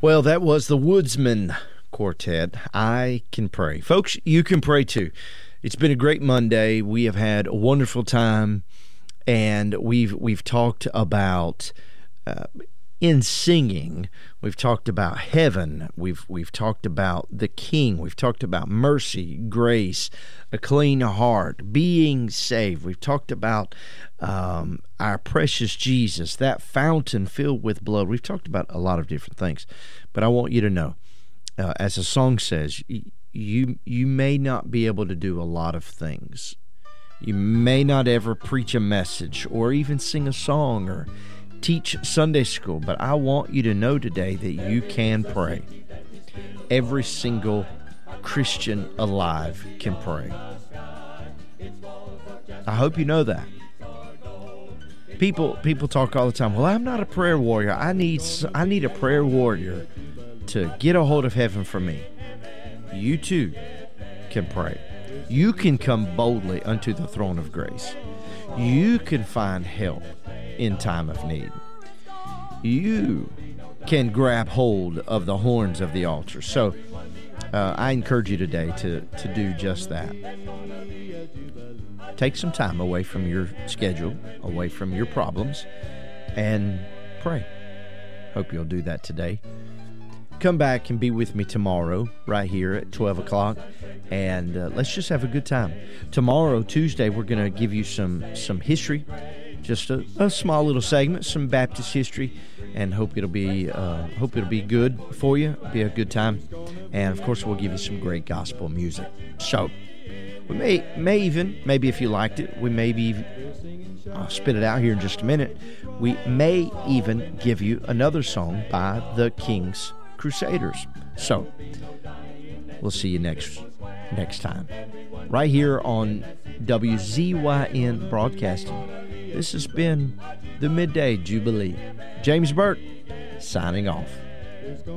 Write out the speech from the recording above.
Well, that was the Woodsman Quartet. I Can Pray. Folks, you can pray too. It's been a great Monday. We have had a wonderful time, and we've talked about in singing. We've talked about heaven. We've talked about the King. We've talked about mercy, grace, a clean heart, being saved. We've talked about our precious Jesus, that fountain filled with blood. We've talked about a lot of different things, but I want you to know, as the song says, you may not be able to do a lot of things. You may not ever preach a message or even sing a song or teach Sunday school, but I want you to know today that you can pray. Every single Christian alive can pray. I hope you know that. People talk all the time, well, I'm not a prayer warrior. I need a prayer warrior to get a hold of heaven for me. You too can pray. You can come boldly unto the throne of grace. You can find help in time of need. You can grab hold of the horns of the altar. So I encourage you today to do just that. Take some time away from your schedule, away from your problems, and pray. Hope you'll do that today. Come back and be with me tomorrow right here at 12 o'clock, and let's just have a good time. Tomorrow, Tuesday, we're going to give you some history, just a small little segment, some Baptist history, and hope it'll be good for you, be a good time. And, of course, we'll give you some great gospel music. So we may even, maybe if you liked it, we maybe, I'll spit it out here in just a minute, we may even give you another song by the King's Crusaders. So we'll see you next time right here on WZYN Broadcasting. This has been the Midday Jubilee. James Burke signing off.